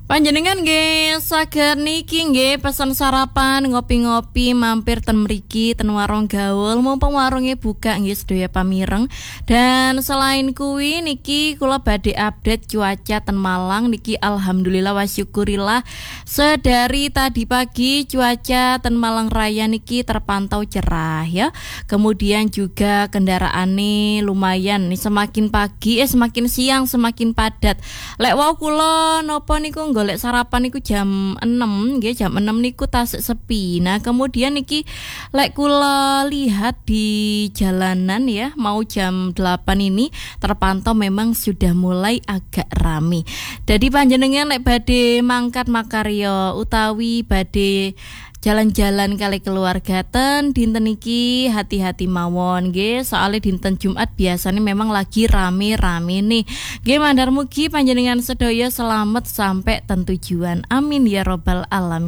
Panjenengan nggih saged niki nggih pesen sarapan ngopi-ngopi mampir ten mriki ten warung gaul mumpung warunge buka nggih sedaya pamireng. Dan selain kuwi niki kula badhe update cuaca ten Malang niki alhamdulillah wa syukurillah sedari tadi pagi cuaca ten Malang Raya niki terpantau cerah ya. Kemudian juga kendaraane lumayan nih semakin pagi semakin siang semakin padat. Lek wau kula napa niku golek sarapan niku jam 6 nggih jam 6 niku tasik sepi. Nah, kemudian niki lek kula lihat di jalanan ya mau jam 8 ini terpantau memang sudah mulai agak rame. Jadi panjenengan lek badhe mangkat makarya utawi badhe jalan-jalan kali keluarga ten dinten iki hati-hati mawon nggih soalnya dinten Jumat biasanya memang lagi rame-rame nih nggih mandar mugi panjenengan sedaya selamat sampai ten tujuan amin ya robbal alamin.